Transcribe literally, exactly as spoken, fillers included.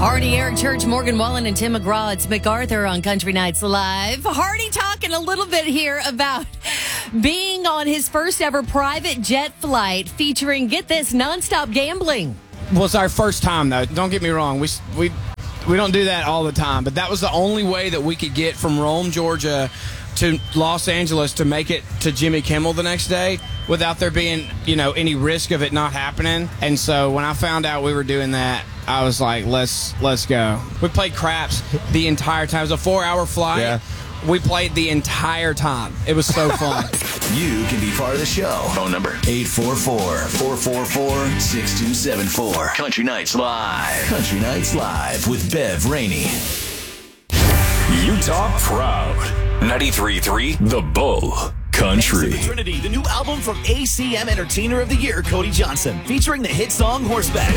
Hardy, Eric Church, Morgan Wallen, and Tim McGraw. It's MacArthur on Country Nights Live. Hardy talking a little bit here about being on his first ever private jet flight featuring, get this, nonstop gambling. Well, it's our first time, though. Don't get me wrong. We we we don't do that all the time, but that was the only way that we could get from Rome, Georgia, to Los Angeles to make it to Jimmy Kimmel the next day without there being, you know, any risk of it not happening. And so when I found out we were doing that, I was like, let's let's go. We played craps the entire time. It was a four-hour flight. Yeah. We played the entire time. It was so fun. You can be part of the show. Phone number eight four four, four four four, six two seven four. Country Nights Live. Country Nights Live with Bev Rainey. Utah proud. ninety-three point three The Bull Country. The Trinity, the new album from A C M Entertainer of the Year, Cody Johnson, featuring the hit song Horseback.